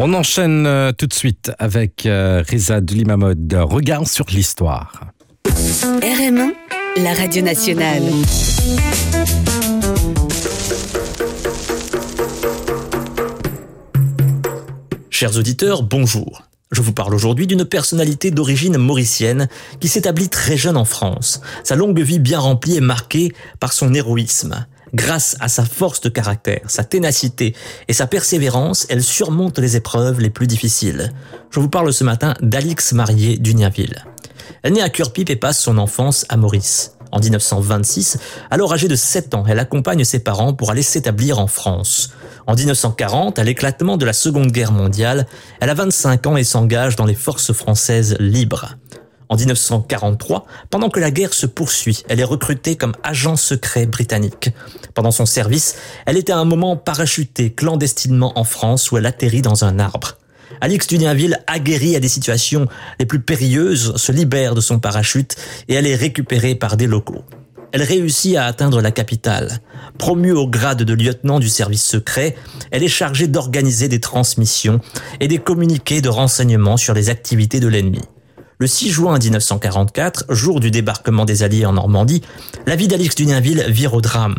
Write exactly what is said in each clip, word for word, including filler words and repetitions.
On enchaîne euh, tout de suite avec euh, Reza Dlimamod, Regard sur l'histoire. R M un, la radio nationale. Chers auditeurs, bonjour. Je vous parle aujourd'hui d'une personnalité d'origine mauricienne qui s'établit très jeune en France. Sa longue vie bien remplie est marquée par son héroïsme. Grâce à sa force de caractère, sa ténacité et sa persévérance, elle surmonte les épreuves les plus difficiles. Je vous parle ce matin d'Alix Marié d'Uniaville. Elle naît à Curepipe et passe son enfance à Maurice. En dix-neuf cent vingt-six, alors âgée de sept ans, elle accompagne ses parents pour aller s'établir en France. En dix-neuf cent quarante, à l'éclatement de la Seconde Guerre mondiale, elle a vingt-cinq ans et s'engage dans les forces françaises libres. En dix-neuf cent quarante-trois, pendant que la guerre se poursuit, elle est recrutée comme agent secret britannique. Pendant son service, elle est à un moment parachutée clandestinement en France où elle atterrit dans un arbre. Alix d'Uniaville, aguerrie à des situations les plus périlleuses, se libère de son parachute et elle est récupérée par des locaux. Elle réussit à atteindre la capitale. Promue au grade de lieutenant du service secret, elle est chargée d'organiser des transmissions et des communiqués de renseignements sur les activités de l'ennemi. Le six juin dix-neuf cent quarante-quatre, jour du débarquement des Alliés en Normandie, la vie d'Alix d'Uniaville vire au drame.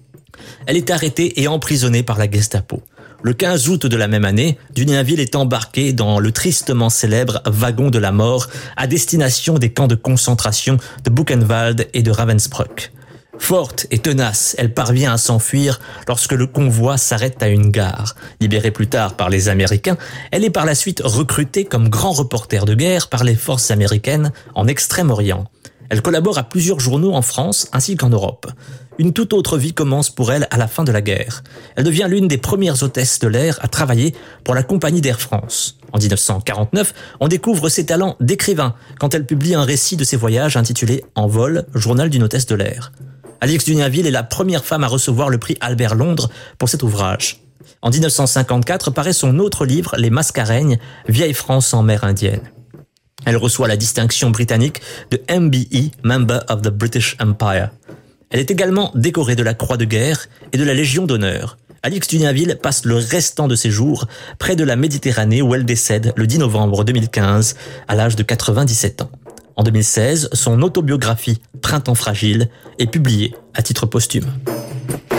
Elle est arrêtée et emprisonnée par la Gestapo. Le quinze août de la même année, Duniaville est embarquée dans le tristement célèbre wagon de la mort à destination des camps de concentration de Buchenwald et de Ravensbrück. Forte et tenace, elle parvient à s'enfuir lorsque le convoi s'arrête à une gare. Libérée plus tard par les Américains, elle est par la suite recrutée comme grand reporter de guerre par les forces américaines en Extrême-Orient. Elle collabore à plusieurs journaux en France ainsi qu'en Europe. Une toute autre vie commence pour elle à la fin de la guerre. Elle devient l'une des premières hôtesses de l'air à travailler pour la compagnie d'Air France. En dix-neuf cent quarante-neuf, on découvre ses talents d'écrivain quand elle publie un récit de ses voyages intitulé « En vol, journal d'une hôtesse de l'air ». Alix d'Uniaville est la première femme à recevoir le prix Albert Londres pour cet ouvrage. En dix-neuf cent cinquante-quatre paraît son autre livre « Les Mascareignes, vieille France en mer Indienne ». Elle reçoit la distinction britannique de M B E, Member of the British Empire. Elle est également décorée de la Croix de guerre et de la Légion d'honneur. Alix d'Uniaville passe le restant de ses jours près de la Méditerranée où elle décède le dix novembre deux mille quinze à l'âge de quatre-vingt-dix-sept ans. En deux mille seize, son autobiographie « Printemps fragile » est publiée à titre posthume.